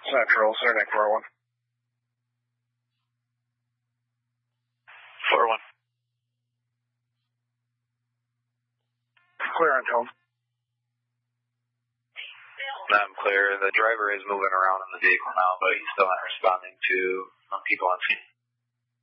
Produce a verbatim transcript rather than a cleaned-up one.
Central, Cernic four one. four one. Clear on tone. I'm clear. The driver is moving around in the vehicle now, but he's still not responding to um, people on scene.